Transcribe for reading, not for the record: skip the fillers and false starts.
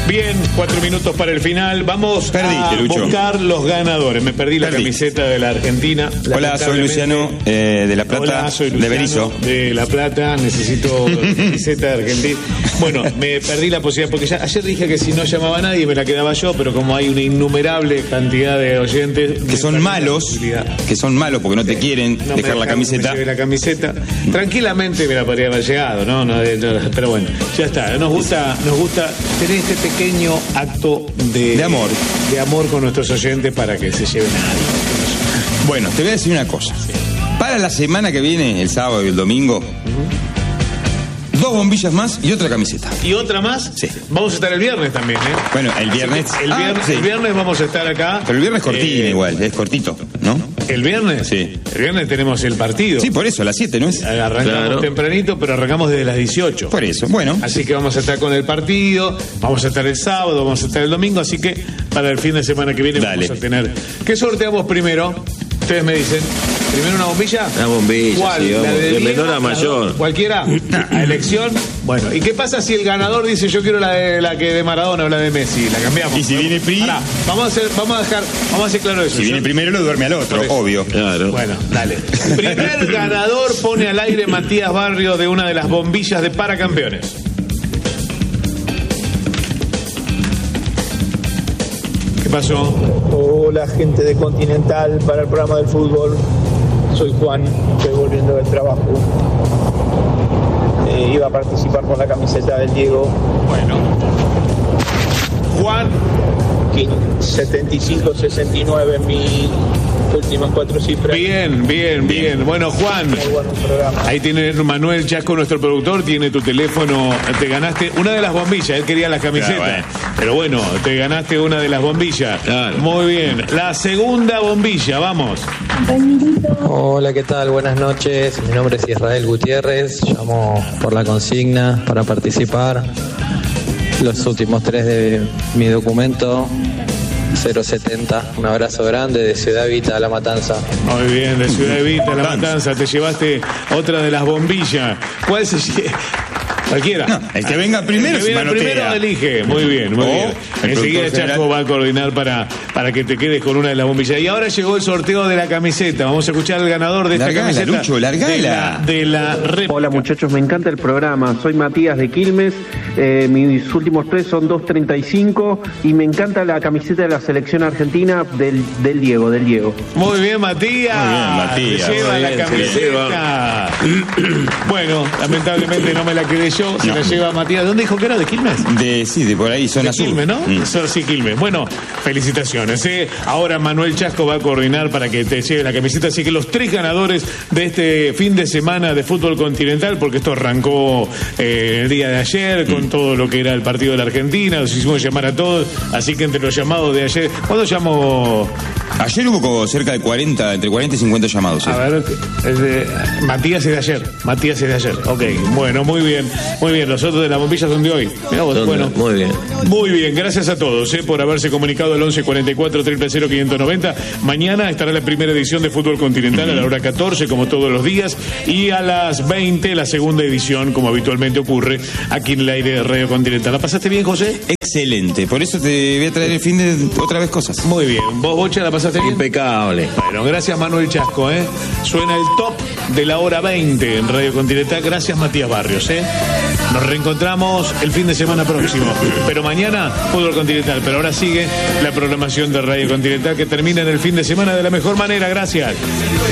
Bien, 4 minutos para el final. Vamos a buscar los ganadores. Me perdí la camiseta de la Argentina. Hola, soy Luciano de La Plata. Hola, soy Luciano de Berizo. De La Plata. Necesito la camiseta de Argentina. Bueno, me perdí la posibilidad porque ya ayer dije que si no llamaba a nadie me la quedaba yo, pero como hay una innumerable cantidad de oyentes que son malos porque no te quieren dejar la camiseta. La camiseta. Tranquilamente me la podría haber llegado, ¿no? Pero bueno, ya está. Nos gusta tener este pequeño acto de amor con nuestros oyentes para que se lleven a alguien. Bueno, te voy a decir una cosa. Para la semana que viene, el sábado y el domingo, 2 bombillas más y otra camiseta. ¿Y otra más? Sí. Vamos a estar el viernes también, ¿eh? Bueno, el viernes. El viernes vamos a estar acá. Pero el viernes cortito igual, es cortito, ¿no? ¿El viernes? Sí. El viernes tenemos el partido. Sí, por eso, a las 7, ¿no es? Arrancamos tempranito, pero arrancamos desde las 18. Por eso, bueno. Así que vamos a estar con el partido, vamos a estar el sábado, vamos a estar el domingo, así que para el fin de semana que viene vamos a tener... ¿Qué sorteamos primero? Ustedes me dicen. ¿Primero una bombilla? Una bombilla, ¿Cuál? sí, vamos, de menor a mayor. ¿Cualquiera? ¿A elección? Bueno, ¿y qué pasa si el ganador dice yo quiero la que de Maradona o la de Messi? La cambiamos. Y si viene Pará, vamos a hacer claro eso. Si viene primero lo duerme al otro, obvio. Claro. Bueno, dale. Primer ganador pone al aire Matías Barrio de una de las bombillas de Paracampeones. ¿Qué pasó? Hola, gente de Continental para el programa del fútbol. Soy Juan, estoy volviendo del trabajo. Iba a participar con la camiseta del Diego. Bueno. Juan. 75-69 en mi últimas 4 cifras. Bien. Bueno, Juan, ahí tiene Manuel Chasco, nuestro productor, tiene tu teléfono, te ganaste una de las bombillas, él quería las camisetas, pero bueno, te ganaste una de las bombillas. Claro. Muy bien, la segunda bombilla, vamos. Hola, ¿qué tal? Buenas noches, mi nombre es Israel Gutiérrez, llamo por la consigna para participar. Los últimos 3 de mi documento, 070. Un abrazo grande de Ciudad Evita a La Matanza. Muy bien, de Ciudad Evita a La Matanza. Te llevaste otra de las bombillas. ¿Cuál se lleva? Cualquiera. No, el que venga primero el que venga primero elige. Muy bien, muy bien. Enseguida Chaco va a coordinar para que te quedes con una de las bombillas. Y ahora llegó el sorteo de la camiseta. Vamos a escuchar al ganador de esta camiseta. Lucho, largala. De la Hola muchachos, me encanta el programa. Soy Matías de Quilmes. Mis últimos 3 son 2.35 y me encanta la camiseta de la selección argentina del Diego. Muy bien, Matías. Se lleva la camiseta. Bueno, lamentablemente no me la quedé yo. Se la lleva Matías. ¿Dónde dijo que era? ¿De Quilmes? De por ahí, zona sur. Quilmes, ¿no? Sí, Quilmes. Bueno, felicitaciones. Ahora Manuel Chasco va a coordinar para que te lleve la camiseta. Así que los 3 ganadores de este fin de semana de fútbol continental, porque esto arrancó el día de ayer con todo lo que era el partido de la Argentina, los hicimos llamar a todos, así que entre los llamados de ayer, ¿cuándo llamó? Ayer hubo cerca de 40, entre 40 y 50 llamados. A ver, Matías es de ayer, ok, bueno, muy bien, los otros de la bombilla son de hoy. Mirá vos, bueno, muy bien, gracias a todos por haberse comunicado al 1144-000-590. Mañana estará la primera edición de Fútbol Continental a la hora 14, como todos los días, y a las 20 la segunda edición, como habitualmente ocurre aquí en el aire de Radio Continental. ¿La pasaste bien, José? Excelente, por eso te voy a traer el fin de otra vez cosas. Muy bien, ¿vos, Bocha, la pasaste bien? Impecable. Bueno, gracias Manuel Chasco, Suena el top de la hora 20 en Radio Continental. Gracias Matías Barrios, Nos reencontramos el fin de semana próximo, pero mañana Fútbol Continental, pero ahora sigue la programación de Radio Continental que termina en el fin de semana de la mejor manera. Gracias.